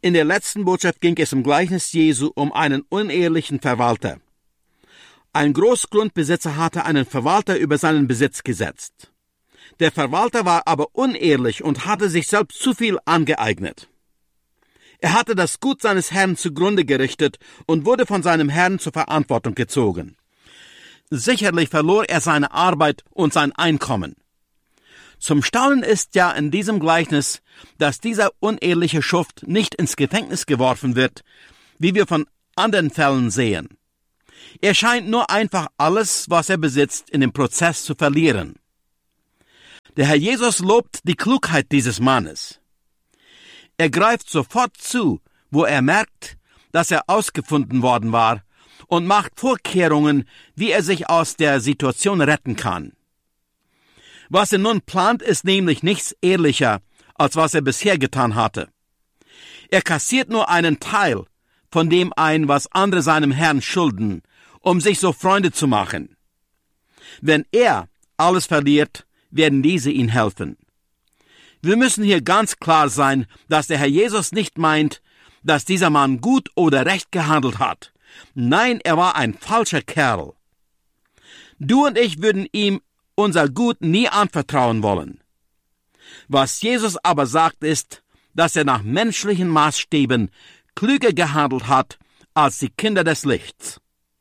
In der letzten Botschaft ging es im Gleichnis Jesu um einen unehrlichen Verwalter. Ein Großgrundbesitzer hatte einen Verwalter über seinen Besitz gesetzt. Der Verwalter war aber unehrlich und hatte sich selbst zu viel angeeignet. Er hatte das Gut seines Herrn zugrunde gerichtet und wurde von seinem Herrn zur Verantwortung gezogen. Sicherlich verlor er seine Arbeit und sein Einkommen. Zum Staunen ist ja in diesem Gleichnis, dass dieser unehrliche Schuft nicht ins Gefängnis geworfen wird, wie wir von anderen Fällen sehen. Er scheint nur einfach alles, was er besitzt, in dem Prozess zu verlieren. Der Herr Jesus lobt die Klugheit dieses Mannes. Er greift sofort zu, wo er merkt, dass er ausgefunden worden war, und macht Vorkehrungen, wie er sich aus der Situation retten kann. Was er nun plant, ist nämlich nichts ehrlicher, als was er bisher getan hatte. Er kassiert nur einen Teil von dem ein, was andere seinem Herrn schulden, um sich so Freunde zu machen. Wenn er alles verliert, werden diese ihm helfen. Wir müssen hier ganz klar sein, dass der Herr Jesus nicht meint, dass dieser Mann gut oder recht gehandelt hat. Nein, er war ein falscher Kerl. Du und ich würden ihm unser Gut nie anvertrauen wollen. Was Jesus aber sagt, ist, dass er nach menschlichen Maßstäben klüger gehandelt hat als die Kinder des Lichts.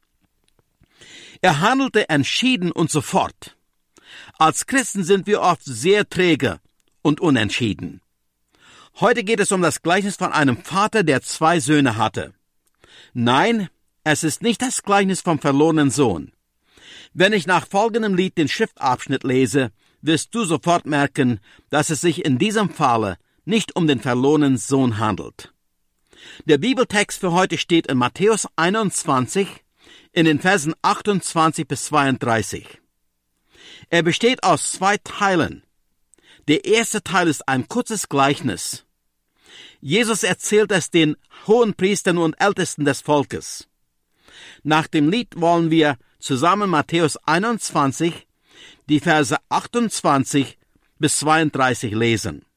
Er handelte entschieden und sofort. Als Christen sind wir oft sehr träge und unentschieden. Heute geht es um das Gleichnis von einem Vater, der 2 Söhne hatte. Nein, es ist nicht das Gleichnis vom verlorenen Sohn. Wenn ich nach folgendem Lied den Schriftabschnitt lese, wirst du sofort merken, dass es sich in diesem Falle nicht um den verlorenen Sohn handelt. Der Bibeltext für heute steht in Matthäus 21, in den Versen 28 bis 32. Er besteht aus 2 Teilen. Der erste Teil ist ein kurzes Gleichnis. Jesus erzählt es den Hohenpriestern und Ältesten des Volkes. Nach dem Lied wollen wir zusammen Matthäus 21, die Verse 28 bis 32 lesen.